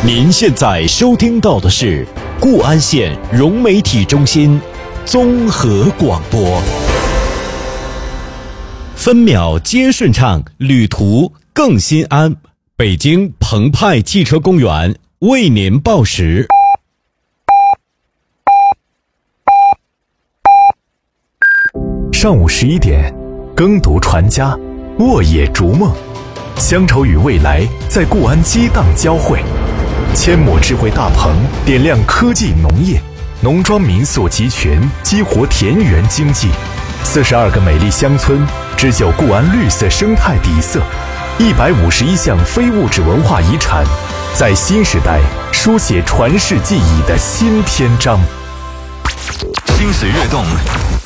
您现在收听到的是固安县融媒体中心综合广播，分秒皆顺畅，旅途更心安。北京澎湃汽车公园为您报时。 上午11点，耕读传家，沃野逐梦，乡愁与未来在固安激荡交汇。千亩智慧大棚点亮科技农业，农庄民宿集群激活田园经济，42个美丽乡村织就固安绿色生态底色，151项非物质文化遗产，在新时代书写传世记忆的新篇章。 心水跃动，